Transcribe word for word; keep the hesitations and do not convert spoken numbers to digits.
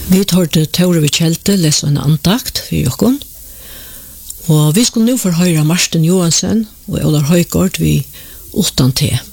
Vi tar til Tore ved Kjelte, leser en antakt for jokken. Og vi skulle nå få høre Marsten Johansen og Olar Højgaard vi utan te.